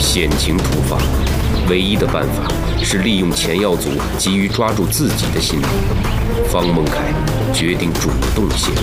险情突发，唯一的办法是利用钱耀祖急于抓住自己的心理。方孟凯决定主动献